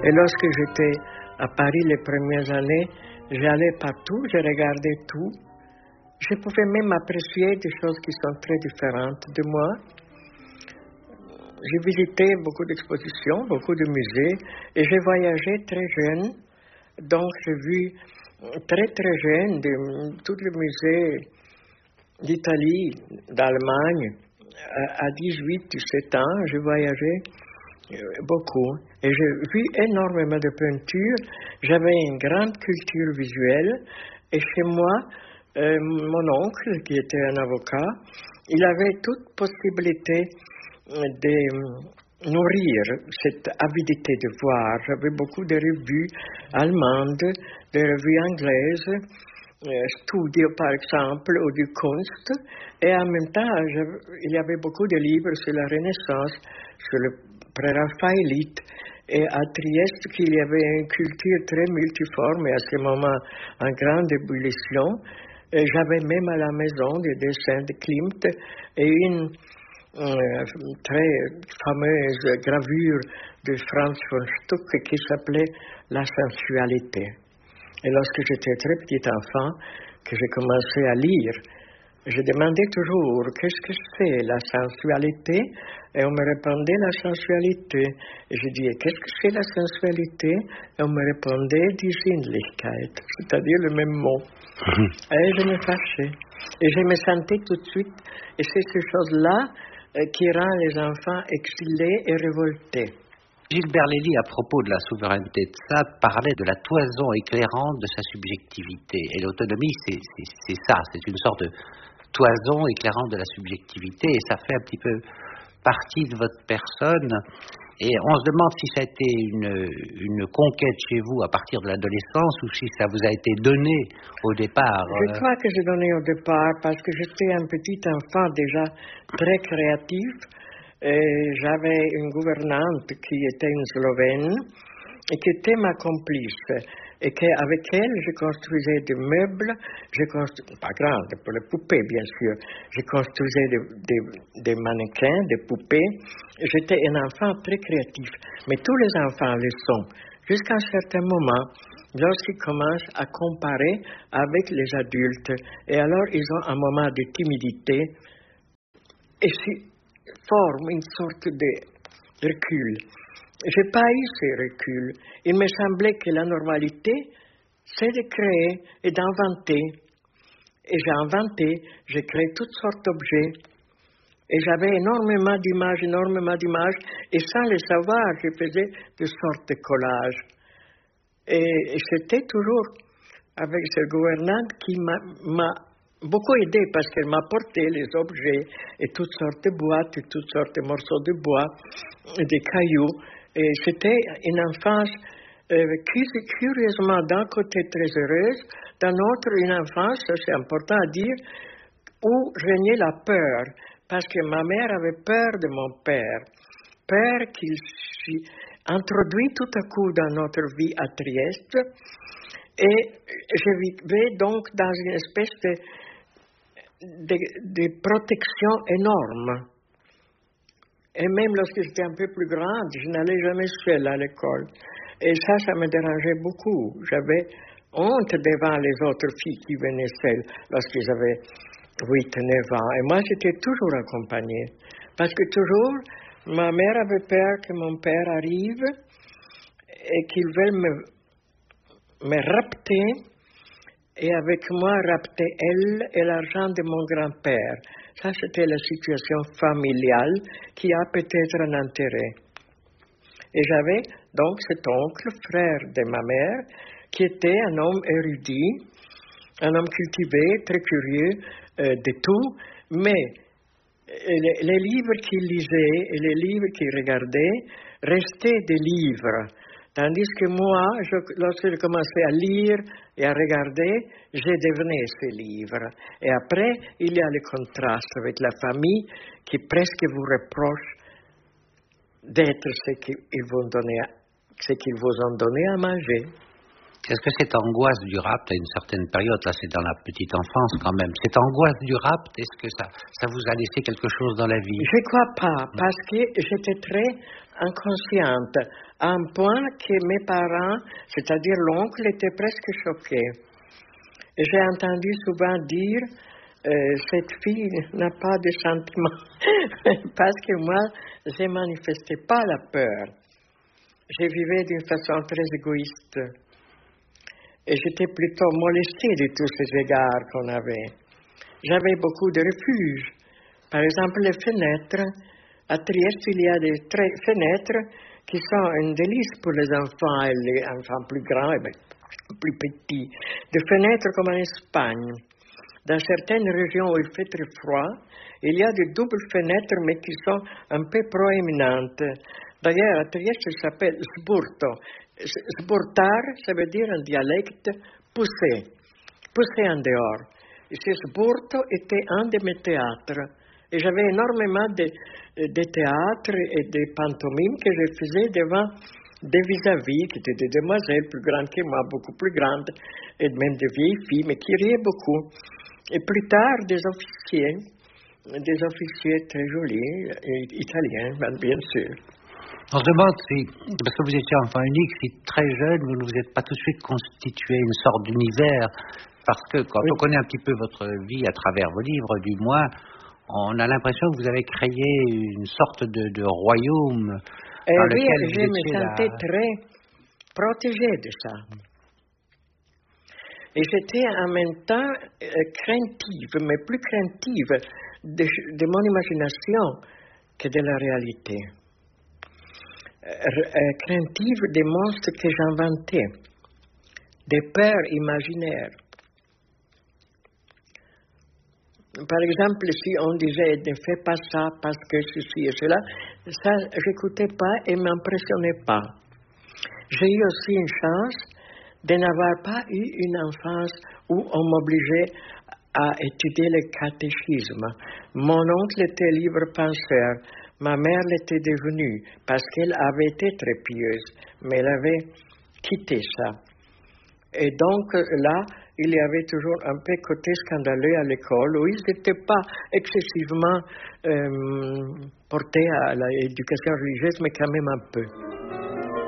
Et lorsque j'étais à Paris les premières années, j'allais partout, je regardais tout. Je pouvais même apprécier des choses qui sont très différentes de moi. J'ai visité beaucoup d'expositions, beaucoup de musées, et j'ai voyagé très jeune. Donc j'ai vu très très jeune tous les musées d'Italie, d'Allemagne. À 18-17 ans, j'ai voyagé beaucoup. Et j'ai vu énormément de peintures. J'avais une grande culture visuelle. Et chez moi, mon oncle, qui était un avocat, il avait toute possibilité de nourrir cette avidité de voir. J'avais beaucoup de revues allemandes, de revues anglaises, Studio par exemple, ou du Kunst, et en même temps, il y avait beaucoup de livres sur la Renaissance, sur le pré-raphaélite, et à Trieste, qu'il y avait une culture très multiforme, et à ce moment, en grande ébullition. Et j'avais même à la maison des dessins de Klimt, et une très fameuse gravure de Franz von Stuck qui s'appelait La sensualité. Et lorsque j'étais très petit enfant, que j'ai commencé à lire, je demandais toujours qu'est-ce que c'est la sensualité, et on me répondait la sensualité. Et je disais qu'est-ce que c'est la sensualité, et on me répondait die Sinnlichkeit, c'est-à-dire le même mot. Et je me fâchais. Et je me sentais tout de suite, et c'est ces choses-là qui rend les enfants exilés et révoltés. Gilbert Lely, à propos de la souveraineté de Sade, parlait de la toison éclairante de sa subjectivité. Et l'autonomie, c'est ça, c'est une sorte de toison éclairante de la subjectivité, et ça fait un petit peu partie de votre personne. Et on se demande si ça a été une conquête chez vous à partir de l'adolescence, ou si ça vous a été donné au départ. Je crois que j'ai donné au départ, parce que j'étais un petit enfant déjà très créatif. Et j'avais une gouvernante qui était une Slovène et qui était ma complice. Et avec elle, je construisais des meubles, pas grandes, pour les poupées bien sûr. Je construisais des mannequins, des poupées. J'étais un enfant très créatif. Mais tous les enfants le sont, jusqu'à un certain moment, lorsqu'ils commencent à comparer avec les adultes. Et alors, ils ont un moment de timidité. Et forme une sorte de recul. Je n'ai pas eu ce recul. Il me semblait que la normalité, c'est de créer et d'inventer. Et j'ai inventé, j'ai créé toutes sortes d'objets. Et j'avais énormément d'images, et sans le savoir, je faisais de sortes de collages. Et c'était toujours avec cette gouvernante qui m'a beaucoup aidé, parce qu'elle m'apportait les objets et toutes sortes de boîtes, et toutes sortes de morceaux de bois, et des cailloux. Et c'était une enfance curieusement d'un côté très heureuse, d'un autre une enfance, ça c'est important à dire, où régnait la peur, parce que ma mère avait peur de mon peur qu'il s'y introduit tout à coup dans notre vie à Trieste, et je vivais donc dans une espèce de protection énorme. Et même lorsque j'étais un peu plus grande, je n'allais jamais seule à l'école. Et ça me dérangeait beaucoup. J'avais honte devant les autres filles qui venaient seules lorsqu'ils avaient 8, 9 ans. Et moi, j'étais toujours accompagnée. Parce que toujours, ma mère avait peur que mon père arrive et qu'il veuille me rapter, et avec moi rapter elle et l'argent de mon grand-père. Ça, c'était la situation familiale qui a peut-être un intérêt. Et j'avais donc cet oncle, frère de ma mère, qui était un homme érudit, un homme cultivé, très curieux de tout, mais les livres qu'il lisait et les livres qu'il regardait restaient des livres. Tandis que moi, lorsque je commençais à lire et à regarder, je devenais ces livres. Et après, il y a le contraste avec la famille qui presque vous reproche d'être ce qu'ils vous ont donné à manger. Est-ce que cette angoisse du rapt à une certaine période, là c'est dans la petite enfance quand même, cette angoisse du rapt, est-ce que ça vous a laissé quelque chose dans la vie? Je crois pas, parce que j'étais très inconsciente, à un point que mes parents, c'est-à-dire l'oncle, étaient presque choqués. Et j'ai entendu souvent dire, cette fille n'a pas de sentiments, parce que moi, je ne manifestais pas la peur. Je vivais d'une façon très égoïste. Et j'étais plutôt molestée de tous ces égards qu'on avait. J'avais beaucoup de refuges. Par exemple, les fenêtres. À Trieste, il y a des fenêtres qui sont un délice pour les enfants et les enfants plus grands et plus petits. Des fenêtres comme en Espagne. Dans certaines régions où il fait très froid, il y a des doubles fenêtres mais qui sont un peu proéminentes. D'ailleurs, à Trieste, ça s'appelle sburto. Sburtar, ça veut dire en dialecte pousser, pousser en dehors. Et ce sburto était un de mes théâtres. Et j'avais énormément de théâtres et de pantomimes que je faisais devant des vis-à-vis, qui étaient des demoiselles plus grandes que moi, beaucoup plus grandes, et même des vieilles filles, mais qui riaient beaucoup. Et plus tard, des officiers très jolis, italiens, bien sûr. On se demande si, parce que vous étiez enfant unique, si très jeune, vous ne vous êtes pas tout de suite constitué une sorte d'univers, parce que quand on connaît un petit peu votre vie à travers vos livres, du moins, on a l'impression que vous avez créé une sorte de royaume dans lequel vous étiez. Je me sentais très protégée de ça. Et j'étais en même temps craintive, mais plus craintive de mon imagination que de la réalité. Craintive des monstres que j'inventais, des peurs imaginaires. Par exemple, si on disait ne fais pas ça parce que ceci et cela, ça, j'écoutais pas et m'impressionnait pas. J'ai eu aussi une chance de n'avoir pas eu une enfance où on m'obligeait à étudier le catéchisme. Mon oncle était libre penseur. Ma mère l'était devenue parce qu'elle avait été très pieuse, mais elle avait quitté ça. Et donc là, il y avait toujours un peu côté scandaleux à l'école où ils n'étaient pas excessivement portés à l'éducation religieuse, mais quand même un peu.